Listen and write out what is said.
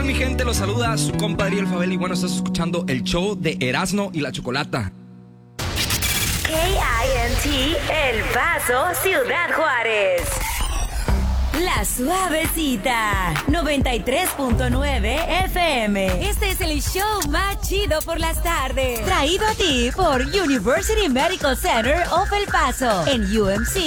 tal, mi gente? Los saluda su compadre El Fabel y bueno, estás escuchando el show de Erasmo y la Chocolata. KINT El Paso, Ciudad Juárez. La Suavecita, 93.9 FM. Este es el show más chido por las tardes. Traído a ti por University Medical Center of El Paso en UMC.